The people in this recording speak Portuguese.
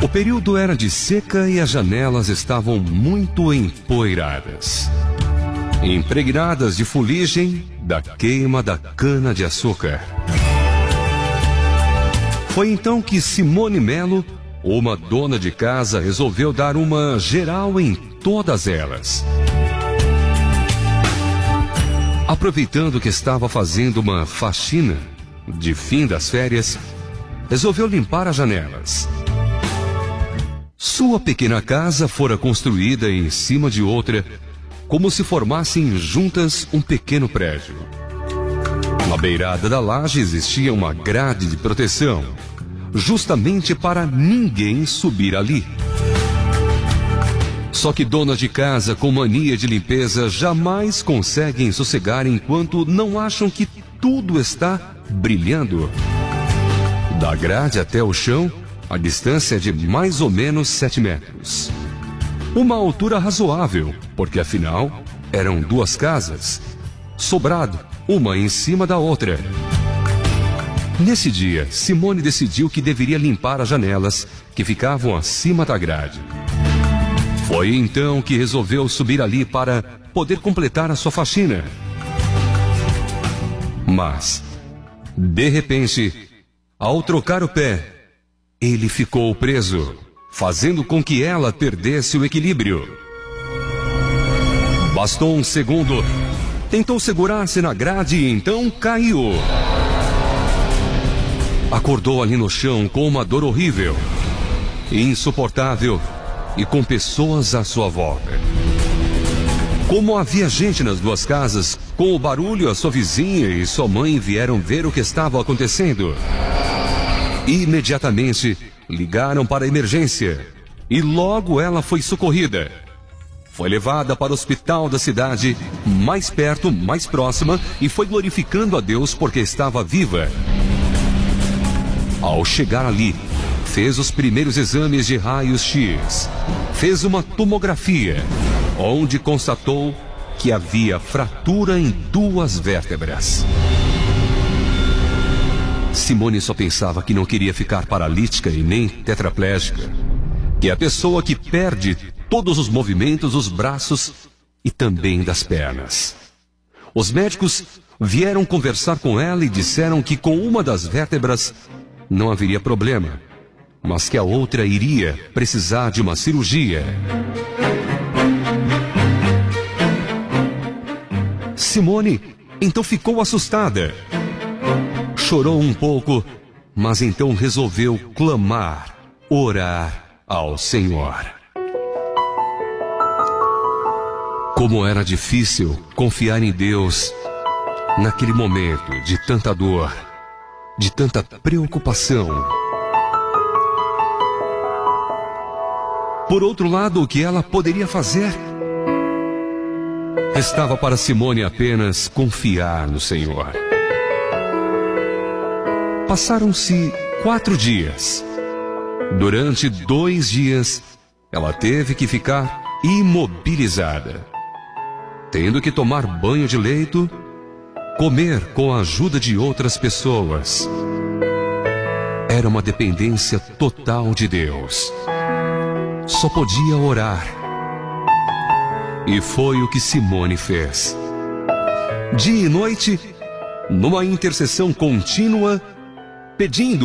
O período era de seca e as janelas estavam muito empoeiradas, impregnadas de fuligem da queima da cana-de-açúcar. Foi então que Simone Melo, uma dona de casa, resolveu dar uma geral em todas elas. Aproveitando que estava fazendo uma faxina de fim das férias, resolveu limpar as janelas. Sua pequena casa fora construída em cima de outra, como se formassem juntas um pequeno prédio. Na beirada da laje existia uma grade de proteção, justamente para ninguém subir ali. Só que donas de casa com mania de limpeza jamais conseguem sossegar enquanto não acham que tudo está brilhando. Da grade até o chão, a distância é de mais ou menos 7 metros. Uma altura razoável, porque afinal eram duas casas, sobrado, uma em cima da outra. Nesse dia, Simone decidiu que deveria limpar as janelas que ficavam acima da grade. Foi então que resolveu subir ali para poder completar a sua faxina. Mas, de repente, ao trocar o pé, ele ficou preso, fazendo com que ela perdesse o equilíbrio. Bastou um segundo, tentou segurar-se na grade e então caiu. Acordou ali no chão com uma dor horrível, insuportável e com pessoas à sua volta. Como havia gente nas duas casas, com o barulho, a sua vizinha e sua mãe vieram ver o que estava acontecendo. Imediatamente ligaram para a emergência e logo ela foi socorrida. Foi levada para o hospital da cidade, mais perto, mais próxima, e foi glorificando a Deus porque estava viva. Ao chegar ali, fez os primeiros exames de raios-x, fez uma tomografia, onde constatou que havia fratura em 2 vértebras. Simone só pensava que não queria ficar paralítica e nem tetraplégica, que é a pessoa que perde todos os movimentos dos braços e também das pernas. Os médicos vieram conversar com ela e disseram que com uma das vértebras não haveria problema, mas que a outra iria precisar de uma cirurgia. Simone então ficou assustada. Chorou um pouco, mas então resolveu clamar, orar ao Senhor. Como era difícil confiar em Deus naquele momento de tanta dor, de tanta preocupação. Por outro lado, o que ela poderia fazer? Restava para Simone apenas confiar no Senhor. Passaram-se 4 dias. Durante 2 dias, ela teve que ficar imobilizada, tendo que tomar banho de leito, comer com a ajuda de outras pessoas. Era uma dependência total de Deus. Só podia orar. E foi o que Simone fez. Dia e noite, numa intercessão contínua, pedindo